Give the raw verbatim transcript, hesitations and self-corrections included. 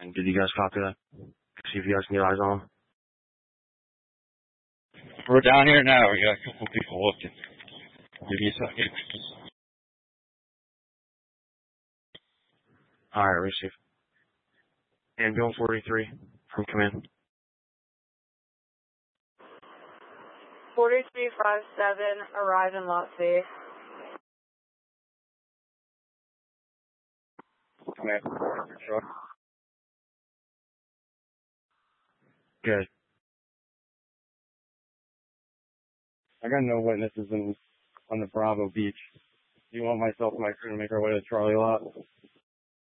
And did you guys copy that? See if you guys can get eyes on them. We're down here now. We got a couple people looking. Give me a second. All right, receive. Ambulance forty-three from command. forty-three five seven, arrive in lot C. Command. Truck. Good. I got no witnesses in, on the Bravo Beach. Do you want myself and my crew to make our way to the Charlie lot?